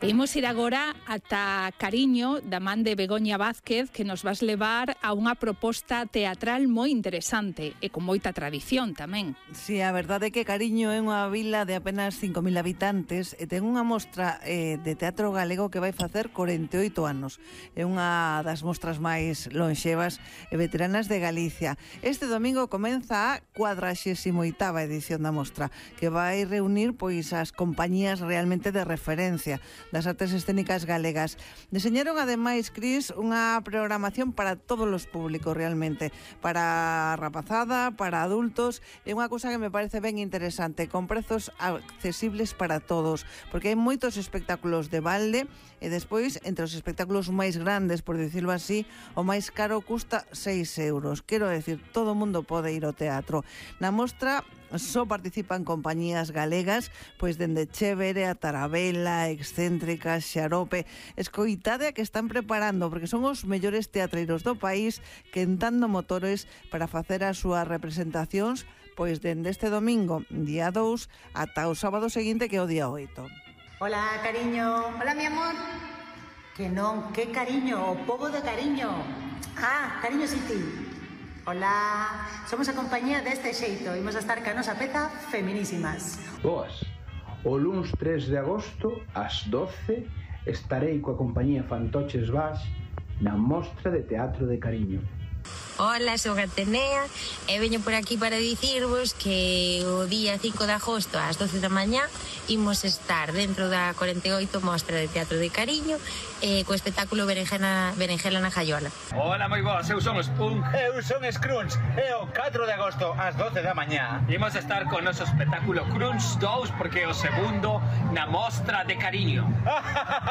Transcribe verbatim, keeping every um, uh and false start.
Imos ir agora ata Cariño, da man de Begoña Vázquez, que nos vas levar a unha proposta teatral moi interesante e con moita tradición tamén. Si, sí, a verdade é que Cariño é unha vila de apenas cinco mil habitantes e ten unha mostra eh, de teatro galego que vai facer corenta e oito anos. É unha das mostras máis lonxevas e veteranas de Galicia. Este domingo comeza a cuadraxésima oitava edición da mostra, que vai reunir pois as compañías realmente de referencia das artes escénicas galegas. Deseñaron ademais, Cris, unha programación para todos os públicos realmente, para a rapazada, para adultos. É unha cousa que me parece ben interesante, con prezos accesibles para todos, porque hai moitos espectáculos de balde e despois, entre os espectáculos máis grandes, por dicirlo así, o máis caro custa seis euros. Quero decir, todo o mundo pode ir ao teatro. Na mostra só participan compañías galegas, pois dende Chévere a Tarabela, Excéntrica, Xarope. Escoitade a que están preparando, porque son os mellores teatreiros do país quentando motores para facer as súas representacións, pois dende este domingo, día dous, ata o sábado seguinte, que é o día oito. Hola, cariño. Hola, mi amor. Que non, que cariño, o pobo de Cariño. Ah, Cariño City. Hola, somos a compañía deste xeito. Imos a estar ca nosa peza Feminísimas. Boas. O luns tres de agosto, ás doce, estarei coa compañía Fantoches Bas na Mostra de Teatro de Cariño. Hola, son Atenea e veño por aquí para dicirvos que o día cinco de agosto ás doce da mañá imos estar dentro da corenta e oito Mostra de Teatro de Cariño e co espectáculo Berenjena, Berenjela na Jaiola. Hola, moi boas, eu son Spunk. Eu son Scrunch e o catro de agosto ás doce da mañá imos estar con o noso espectáculo Crunch dous porque é o segundo na Mostra de Cariño.